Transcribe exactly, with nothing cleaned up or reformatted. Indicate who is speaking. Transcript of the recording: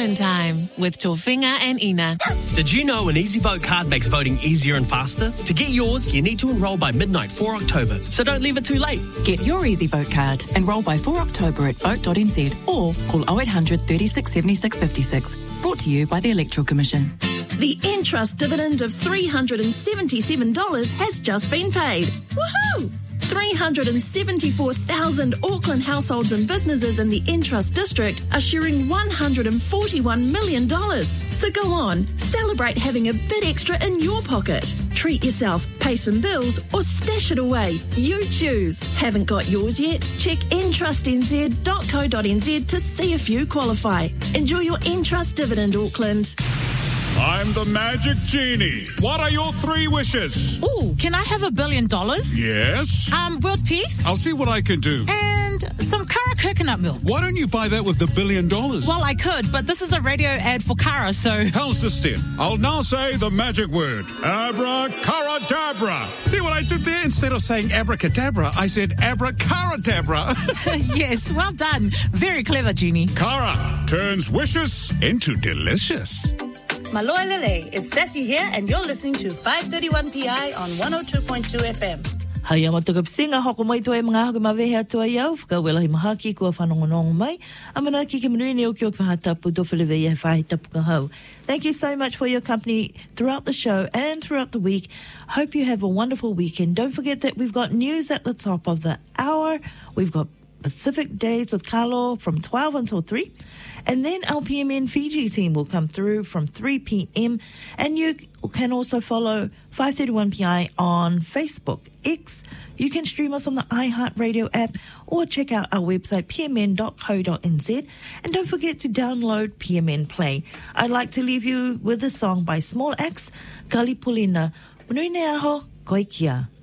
Speaker 1: Election time with Tōwhinga and Ina.
Speaker 2: Did you know an EasyVote card makes voting easier and faster? To get yours, you need to enrol by midnight four October, so don't leave it too late.
Speaker 3: Get your EasyVote card. Enrol by four October at vote dot n z or call oh eight hundred, thirty-six, seventy-six, fifty-six. Brought to you by the Electoral Commission.
Speaker 4: The Entrust dividend of three hundred seventy-seven dollars has just been paid. Woohoo! three hundred seventy-four thousand Auckland households and businesses in the Entrust district are sharing one hundred forty-one million dollars. So go on, celebrate having a bit extra in your pocket. Treat yourself, pay some bills, or stash it away. You choose. Haven't got yours yet? Check entrust n z dot co dot n z to see if you qualify. Enjoy your Entrust dividend, Auckland.
Speaker 5: I'm the Magic Genie. What are your three wishes?
Speaker 6: Ooh, can I have a billion dollars?
Speaker 5: Yes.
Speaker 6: Um, world peace?
Speaker 5: I'll see what I can do.
Speaker 6: And some Kara coconut milk.
Speaker 5: Why don't you buy that with the billion dollars?
Speaker 6: Well, I could, but this is a radio ad for Kara, so...
Speaker 5: How's this then? I'll now say the magic word. Abracadabra. See what I did there? Instead of saying abracadabra, I said abracadabra.
Speaker 6: Yes, well done. Very clever, Genie.
Speaker 5: Kara turns wishes into delicious.
Speaker 7: Maloa Lele, it's Sassy here, and you're listening to five thirty-one P I on one oh two point two F M.
Speaker 8: Hai ama tuka pisinga hoko mai toi mga hako mawehe atua iau, whakawela hi mahaki kua whanongonongo mai, amana ki ke manuini o ki o kwahatapu to whilewe ia whahi tapu ka hau. Thank you so much for your company throughout the show and throughout the week. Hope you have a wonderful weekend. Don't forget that we've got news at the top of the hour. We've got Pacific Days with Carlo from twelve until three. And then our P M N Fiji team will come through from three p.m. And you can also follow five thirty-one P I on Facebook, X. You can stream us on the iHeartRadio app or check out our website, p m n dot co dot n z. And don't forget to download P M N Play. I'd like to leave you with a song by Small Axe, Kalipulina. Manuine aho, koe kia.